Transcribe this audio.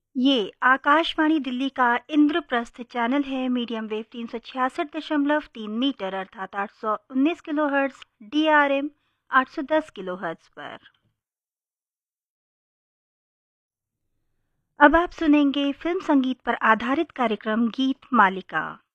ये आकाशवाणी दिल्ली का इंद्रप्रस्थ चैनल है। मीडियम वेव 366.3 मीटर अर्थात 819 किलोहर्ट्ज़, DRM 810 किलोहर्ट्ज़ पर। अब आप सुनेंगे फिल्म संगीत पर आधारित कार्यक्रम गीत मालिका।